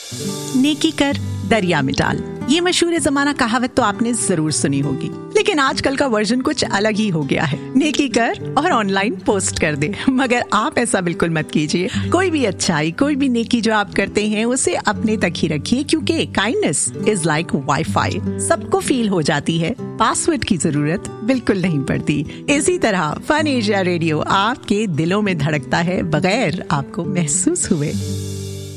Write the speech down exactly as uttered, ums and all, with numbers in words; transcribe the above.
नेकी कर दरिया में डाल, ये मशहूर जमाना कहावत तो आपने जरूर सुनी होगी, लेकिन आजकल का वर्जन कुछ अलग ही हो गया है। नेकी कर और ऑनलाइन पोस्ट कर दे, मगर आप ऐसा बिल्कुल मत कीजिए। कोई भी अच्छाई, कोई भी नेकी जो आप करते हैं उसे अपने तक ही रखिए, क्योंकि काइंडनेस इज लाइक वाईफाई, सबको फील हो जाती है, पासवर्ड की जरूरत बिल्कुल नहीं पड़ती। इसी तरह फन एशिया रेडियो आपके दिलों में धड़कता है बगैर आपको महसूस हुए।